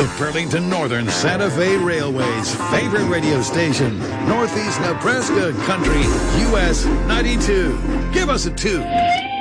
The Burlington Northern Santa Fe Railway's favorite radio station, Northeast Nebraska Country, US 92. Give us a 2.